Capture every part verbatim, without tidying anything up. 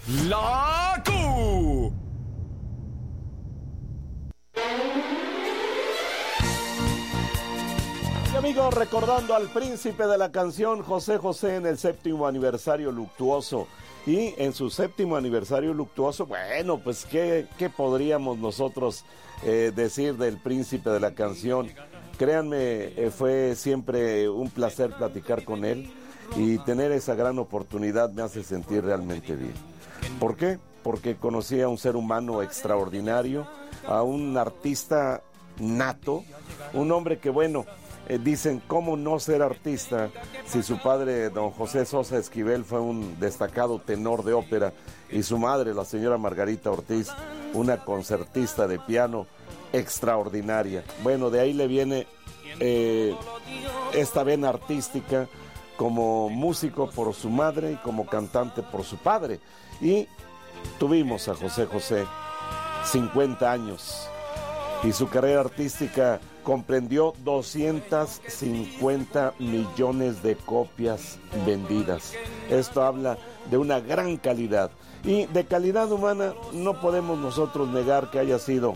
La Q. Y amigos, recordando al príncipe de la canción José José en el séptimo aniversario luctuoso. Y en su séptimo aniversario luctuoso, bueno, pues qué, qué podríamos nosotros eh, decir del príncipe de la canción. Créanme, eh, fue siempre un placer platicar con él y tener esa gran oportunidad me hace sentir realmente bien. ¿Por qué? Porque conocí a un ser humano extraordinario, a un artista nato, un hombre que, bueno, eh, dicen, ¿cómo no ser artista si su padre, don José Sosa Esquivel, fue un destacado tenor de ópera y su madre, la señora Margarita Ortiz, una concertista de piano extraordinaria? Bueno, de ahí le viene eh, esta vena artística como músico por su madre y como cantante por su padre. Y tuvimos a José José, cincuenta años, y su carrera artística comprendió doscientos cincuenta millones de copias vendidas. Esto habla de una gran calidad. Y de calidad humana no podemos nosotros negar que haya sido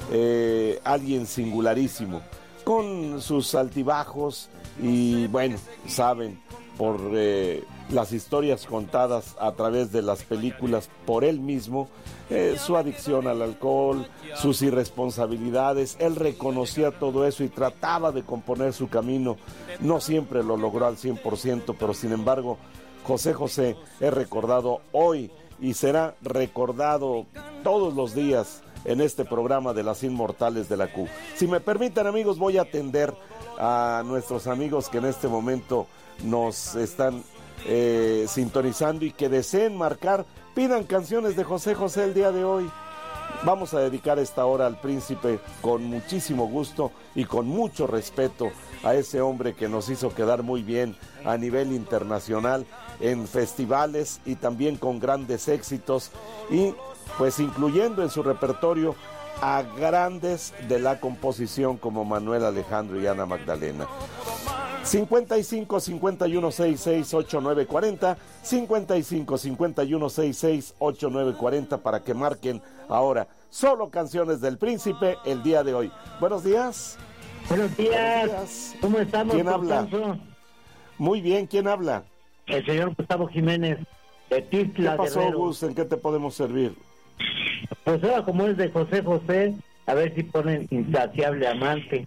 eh, alguien singularísimo, con sus altibajos y, bueno, saben, por eh, las historias contadas a través de las películas por él mismo, eh, su adicción al alcohol, sus irresponsabilidades. Él reconocía todo eso y trataba de componer su camino. No siempre lo logró al cien por ciento, pero sin embargo, José José es recordado hoy y será recordado todos los días en este programa de las Inmortales de la Q. Si me permiten, amigos, voy a atender a nuestros amigos que en este momento nos están eh, sintonizando y que deseen marcar, pidan canciones de José José el día de hoy. Vamos a dedicar esta hora al príncipe con muchísimo gusto y con mucho respeto a ese hombre que nos hizo quedar muy bien a nivel internacional en festivales y también con grandes éxitos, y pues incluyendo en su repertorio a grandes de la composición como Manuel Alejandro y Ana Magdalena. cincuenta y cinco, cincuenta y uno, sesenta y seis, ochenta y nueve cuarenta, cincuenta y cinco, cincuenta y uno, sesenta y seis, ochenta y nueve cuarenta para que marquen ahora. Solo canciones del príncipe el día de hoy. Buenos días. Buenos días. Buenos días. ¿Cómo estamos? ¿Quién habla? Constanzo? Muy bien, ¿quién habla? El señor Gustavo Jiménez, de Tixla, ¿Qué pasó, Guerrero. Gus? ¿En qué te podemos servir? Pues ahora, como es de José José, a ver si ponen Insaciable Amante.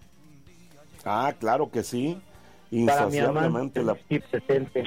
Ah, claro que sí. Para mi Insaciable amante, amante. La... sí, presente.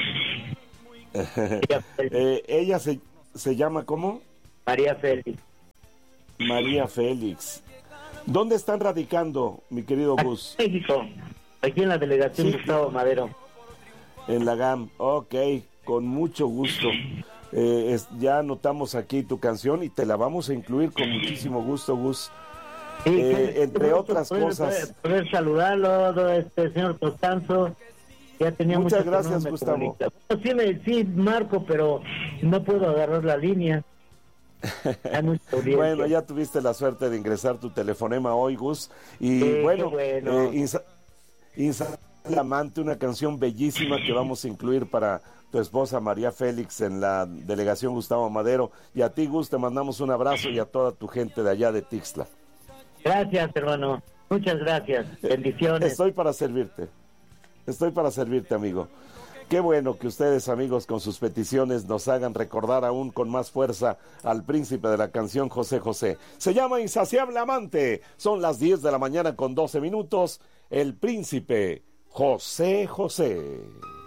eh, ella se, se llama ¿cómo? María Félix. María Félix. ¿Dónde están radicando, mi querido Aquí Gus? en México, aquí en la delegación Sí. Gustavo Madero. En la G A M. Ok, con mucho gusto. Eh, es, ya anotamos aquí tu canción y te la vamos a incluir con muchísimo gusto, Gus. Sí, Eh, que- entre otras poder, cosas. Poder, poder saludarlo, este señor Constanzo. Ya tenía Muchas mucho que gracias, no me Gustavo. comunicaba. Sí, me, sí, Marco, pero no puedo agarrar la línea. Hay mucha audiencia. Bueno, ya tuviste la suerte de ingresar tu telefonema hoy, Gus. Y Sí, bueno, qué bueno. eh, Insa- Insaciable Amante, una canción bellísima que vamos a incluir para tu esposa María Félix en la delegación Gustavo Madero. Y a ti, Gus, te mandamos un abrazo y a toda tu gente de allá de Tixla. Gracias, hermano. Muchas gracias. Bendiciones. Estoy para servirte. Estoy para servirte, amigo. Qué bueno que ustedes, amigos, con sus peticiones nos hagan recordar aún con más fuerza al príncipe de la canción José José. Se llama Insaciable Amante. Son las diez de la mañana con doce minutos. El príncipe José José.